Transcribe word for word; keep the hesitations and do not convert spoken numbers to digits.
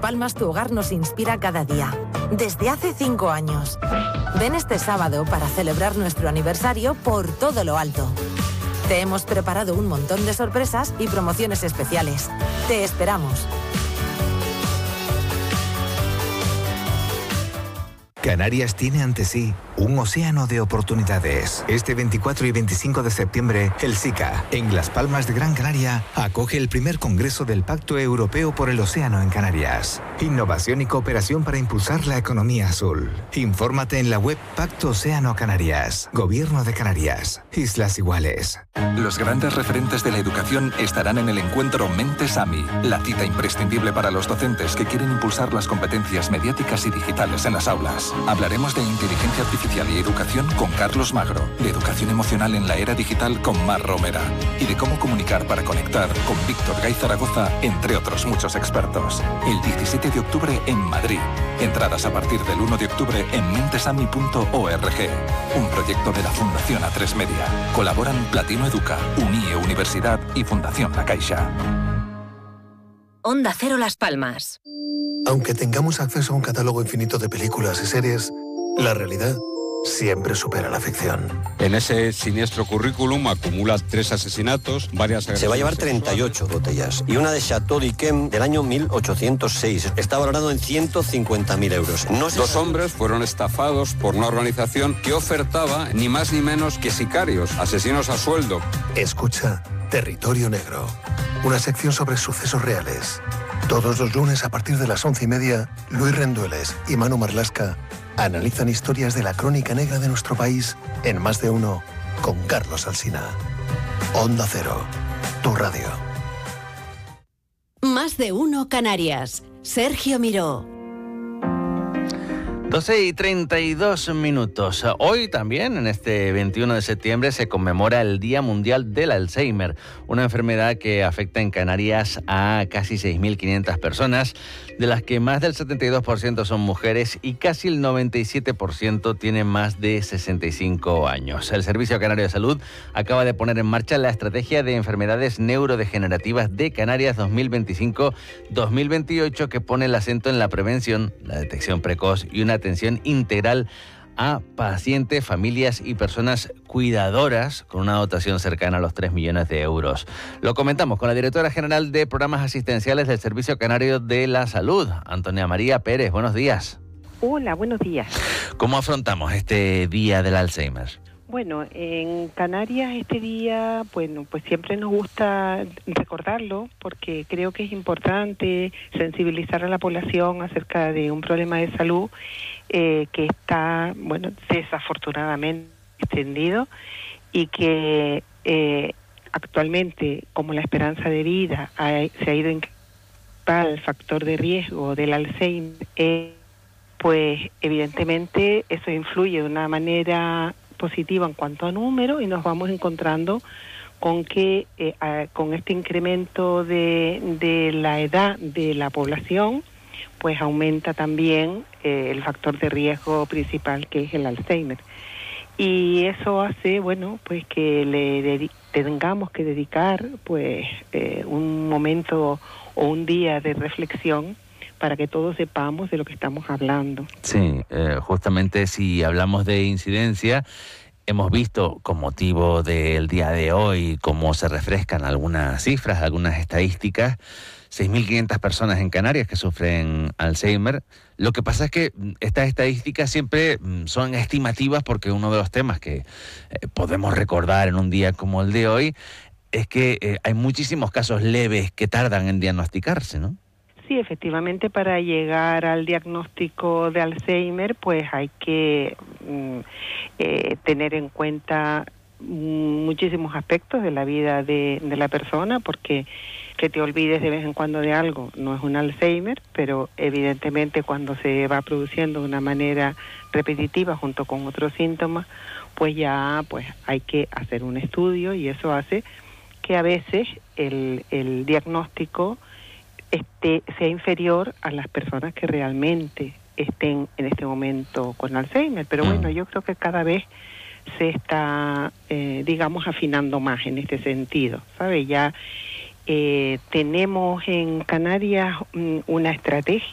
Palmas tu hogar nos inspira cada día, desde hace cinco años. Ven este sábado para celebrar nuestro aniversario por todo lo alto. Te hemos preparado un montón de sorpresas y promociones especiales. Te esperamos. Canarias tiene ante sí un océano de oportunidades. Este veinticuatro y veinticinco de septiembre, el SICA, en Las Palmas de Gran Canaria, acoge el primer congreso del Pacto Europeo por el Océano en Canarias. Innovación y cooperación para impulsar la economía azul. Infórmate en la web Pacto Océano Canarias. Gobierno de Canarias. Islas Iguales. Los grandes referentes de la educación estarán en el encuentro Mentes AMI, la cita imprescindible para los docentes que quieren impulsar las competencias mediáticas y digitales en las aulas. Hablaremos de inteligencia artificial y educación con Carlos Magro, de educación emocional en la era digital con Mar Romera y de cómo comunicar para conectar con Víctor Gay Zaragoza, entre otros muchos expertos. El diecisiete de octubre en Madrid. Entradas a partir del uno de octubre en mentesami punto org. Un proyecto de la Fundación A tres Media. Colaboran Platino Educa, Unie Universidad y Fundación La Caixa. Onda Cero Las Palmas. Aunque tengamos acceso a un catálogo infinito de películas y series, la realidad siempre supera la ficción. En ese siniestro currículum acumula tres asesinatos, varias agresiones. Se va a llevar treinta y ocho botellas y una de Chateau d'Yquem del año mil ochocientos seis. Está valorado en ciento cincuenta mil euros. No Dos sabe... hombres fueron estafados por una organización que ofertaba ni más ni menos que sicarios, asesinos a sueldo. Escucha Territorio Negro, una sección sobre sucesos reales. Todos los lunes a partir de las once y media, Luis Rendueles y Manu Marlasca analizan historias de la crónica negra de nuestro país en Más de Uno con Carlos Alsina. Onda Cero, tu radio. Más de Uno Canarias. Sergio Miró. doce y treinta y dos minutos. Hoy también, en este veintiuno de septiembre, se conmemora el Día Mundial del Alzheimer, una enfermedad que afecta en Canarias a casi seis mil quinientas personas, de las que más del setenta y dos por ciento son mujeres y casi el noventa y siete por ciento tienen más de sesenta y cinco años. El Servicio Canario de Salud acaba de poner en marcha la Estrategia de Enfermedades Neurodegenerativas de Canarias dos mil veinticinco dos mil veintiocho, que pone el acento en la prevención, la detección precoz y una atención integral a pacientes, familias y personas cuidadoras, con una dotación cercana a los tres millones de euros. Lo comentamos con la directora general de Programas Asistenciales del Servicio Canario de la Salud, Antonia María Pérez. Buenos días. Hola, buenos días. ¿Cómo afrontamos este Día del Alzheimer? Bueno, en Canarias este día, bueno, pues siempre nos gusta recordarlo porque creo que es importante sensibilizar a la población acerca de un problema de salud eh, que está, bueno, desafortunadamente extendido y que eh, actualmente, como la esperanza de vida ha, se ha ido incrementando el factor de riesgo del Alzheimer, eh, pues evidentemente eso influye de una manera positiva en cuanto a número y nos vamos encontrando con que eh, a, con este incremento de, de la edad de la población, pues aumenta también eh, el factor de riesgo principal, que es el Alzheimer. Y eso hace, bueno, pues que le dedi- tengamos que dedicar pues eh, un momento o un día de reflexión para que todos sepamos de lo que estamos hablando. Sí, eh, justamente si hablamos de incidencia, hemos visto con motivo del día de hoy cómo se refrescan algunas cifras, algunas estadísticas. seis mil quinientas personas en Canarias que sufren Alzheimer. Lo que pasa es que estas estadísticas siempre son estimativas, porque uno de los temas que eh, podemos recordar en un día como el de hoy es que eh, hay muchísimos casos leves que tardan en diagnosticarse, ¿no? Sí, efectivamente, para llegar al diagnóstico de Alzheimer, pues hay que mm, eh, tener en cuenta mm, muchísimos aspectos de la vida de, de la persona, porque que te olvides de vez en cuando de algo no es un Alzheimer, pero evidentemente cuando se va produciendo de una manera repetitiva junto con otros síntomas, pues ya pues hay que hacer un estudio, y eso hace que a veces el, el diagnóstico Este, sea inferior a las personas que realmente estén en este momento con Alzheimer. Pero bueno, yo creo que cada vez se está, eh, digamos, afinando más en este sentido, ¿sabe? Ya eh, tenemos en Canarias um, una estrategia